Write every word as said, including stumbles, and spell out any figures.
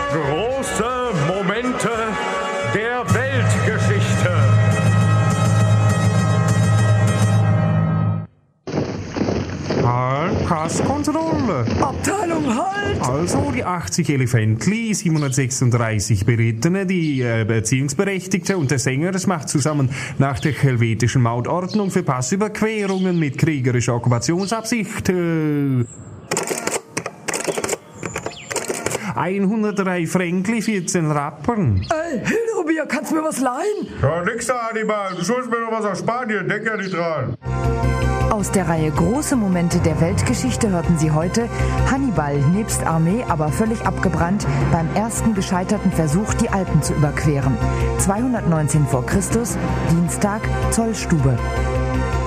Große Momente der Weltgeschichte. Halt, Passkontrolle. Abteilung Halt! Also die achtzig Elefantli, siebenhundertsechsunddreißig Berittene, die äh, Erziehungsberechtigte und der Sänger, das macht zusammen nach der helvetischen Mautordnung für Passüberquerungen mit kriegerischer Okkupationsabsicht. Äh, hundertdrei Fränkli, vierzehn Rappern. Ey, Hilderubier, kannst du mir was leihen? Ja, nix da, Hannibal. Du schuldest mir noch was aus Spanien. Denk ja nicht dran. Aus der Reihe Große Momente der Weltgeschichte hörten Sie heute Hannibal nebst Armee, aber völlig abgebrannt, beim ersten gescheiterten Versuch, die Alpen zu überqueren. zweihundertneunzehn vor Christus, Dienstag, Zollstube.